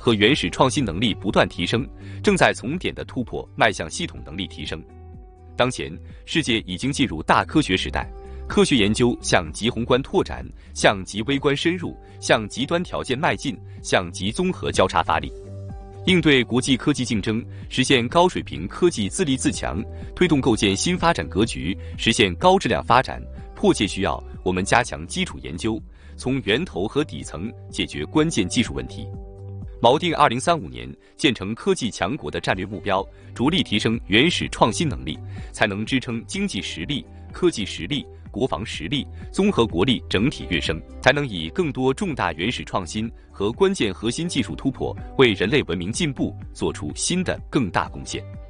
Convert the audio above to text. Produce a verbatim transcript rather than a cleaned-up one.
和原始创新能力不断提升，正在从点的突破迈向系统能力提升。当前，世界已经进入大科学时代，科学研究向极宏观拓展，向极微观深入，向极端条件迈进，向极综合交叉发力。应对国际科技竞争，实现高水平科技自立自强，推动构建新发展格局，实现高质量发展，迫切需要我们加强基础研究，从源头和底层解决关键技术问题。锚定二零三五年建成科技强国的战略目标，着力提升原始创新能力，才能支撑经济实力、科技实力、国防实力、综合国力整体跃升，才能以更多重大原始创新和关键核心技术突破，为人类文明进步做出新的更大贡献。